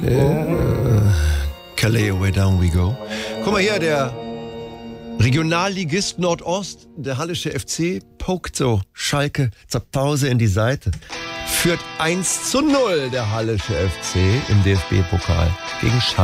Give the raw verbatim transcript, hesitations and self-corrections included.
Äh, Calais Away Down We Go. Guck mal hier, der Regionalligist Nordost, der Hallische F C, pokt so Schalke zur Pause in die Seite. Führt eins zu null der Hallische F C im D F B-Pokal gegen Schalke.